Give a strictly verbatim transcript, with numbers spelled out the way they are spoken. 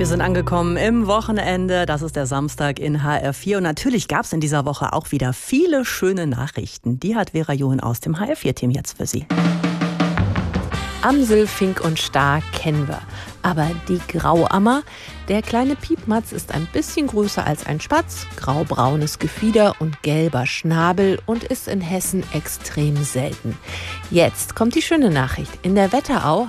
Wir sind angekommen im Wochenende. Das ist der Samstag in H R vier. Und natürlich gab es in dieser Woche auch wieder viele schöne Nachrichten. Die hat Vera Johen aus dem H R vier Team jetzt für Sie. Amsel, Fink und Star kennen wir. Aber die Grauammer, der kleine Piepmatz, ist ein bisschen größer als ein Spatz, graubraunes Gefieder und gelber Schnabel und ist in Hessen extrem selten. Jetzt kommt die schöne Nachricht. In der Wetterau